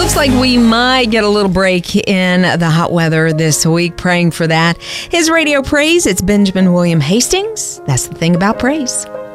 Looks like we might get a little break in the hot weather this week. Praying for that. His radio praise, it's Benjamin William Hastings. That's the thing about praise.